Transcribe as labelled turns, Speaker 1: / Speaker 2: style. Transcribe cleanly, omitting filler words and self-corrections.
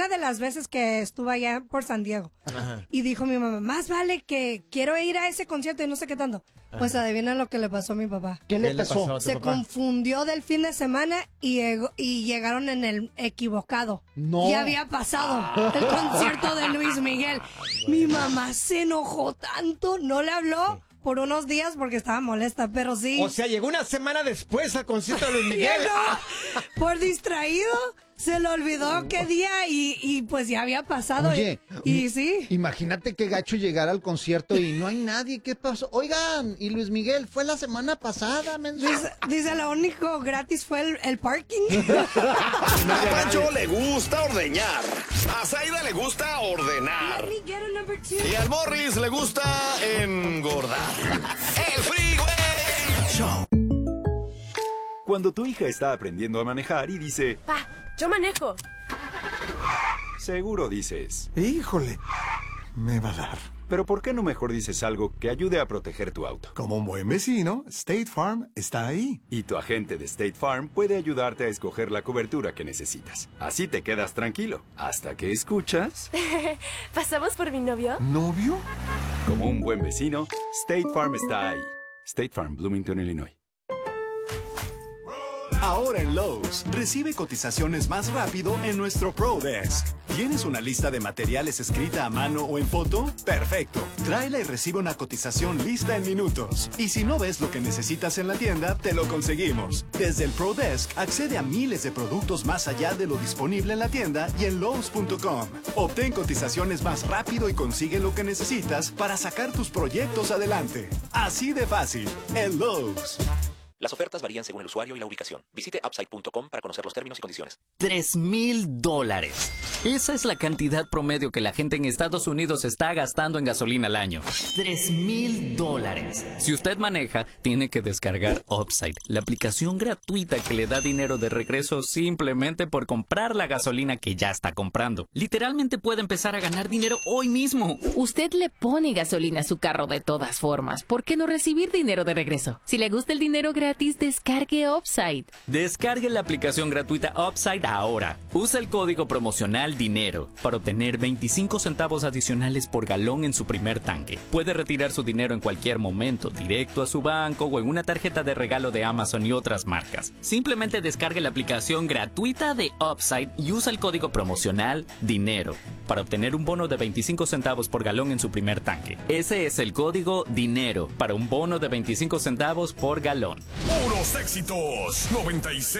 Speaker 1: una de las veces que estuve allá por San Diego. Ajá. Y dijo mi mamá, más vale que quiero ir a ese concierto y no sé qué tanto. Ajá. Pues adivina lo que le pasó a mi papá.
Speaker 2: ¿Qué le pasó?
Speaker 1: Se confundió del fin de semana y llegaron en el equivocado.
Speaker 2: No.
Speaker 1: Ya había pasado el concierto de Luis Miguel. Mi mamá se enojó tanto, no le habló por unos días porque estaba molesta, pero sí.
Speaker 3: O sea, llegó una semana después al concierto de Luis Miguel.
Speaker 1: Por distraído, se le olvidó qué día y pues ya había pasado.
Speaker 2: Oye,
Speaker 1: y sí.
Speaker 2: Imagínate qué gacho llegar al concierto y no hay nadie. ¿Qué pasó? Oigan, y Luis Miguel fue la semana pasada, menso.
Speaker 1: Dice, lo único gratis fue el parking.
Speaker 4: A Pancho le gusta ordeñar. A Zaida le gusta ordenar. Y al Morris le gusta engordar. El Freeway Show.
Speaker 5: Cuando tu hija está aprendiendo a manejar y dice...
Speaker 6: Pa, yo manejo.
Speaker 5: Seguro dices...
Speaker 7: Híjole, me va a dar.
Speaker 5: Pero ¿por qué no mejor dices algo que ayude a proteger tu auto?
Speaker 7: Como un buen vecino, State Farm está ahí.
Speaker 5: Y tu agente de State Farm puede ayudarte a escoger la cobertura que necesitas. Así te quedas tranquilo. Hasta que escuchas...
Speaker 6: ¿Pasamos por mi novio?
Speaker 7: ¿Novio?
Speaker 5: Como un buen vecino, State Farm está ahí. State Farm, Bloomington, Illinois.
Speaker 8: Ahora en Lowe's, recibe cotizaciones más rápido en nuestro Pro Desk. ¿Tienes una lista de materiales escrita a mano o en foto? ¡Perfecto! Tráela y recibe una cotización lista en minutos. Y si no ves lo que necesitas en la tienda, te lo conseguimos. Desde el Pro Desk, accede a miles de productos más allá de lo disponible en la tienda y en Lowe's.com. Obtén cotizaciones más rápido y consigue lo que necesitas para sacar tus proyectos adelante. Así de fácil, en Lowe's.
Speaker 9: Las ofertas varían según el usuario y la ubicación. Visite Upside.com para conocer los términos y condiciones.
Speaker 10: $3,000. Esa es la cantidad promedio que la gente en Estados Unidos está gastando en gasolina al año. $3,000. Si usted maneja, tiene que descargar Upside, la aplicación gratuita que le da dinero de regreso simplemente por comprar la gasolina que ya está comprando. Literalmente puede empezar a ganar dinero hoy mismo.
Speaker 11: Usted le pone gasolina a su carro de todas formas. ¿Por qué no recibir dinero de regreso? Si le gusta el dinero gratis, descargue Upside.
Speaker 10: Descargue la aplicación gratuita Upside ahora. Usa el código promocional DINERO para obtener 25 centavos adicionales por galón en su primer tanque. Puede retirar su dinero en cualquier momento, directo a su banco o en una tarjeta de regalo de Amazon y otras marcas. Simplemente descargue la aplicación gratuita de Upside y usa el código promocional DINERO para obtener un bono de 25 centavos por galón en su primer tanque. Ese es el código DINERO para un bono de 25 centavos por galón.
Speaker 4: Puros éxitos. 96.9.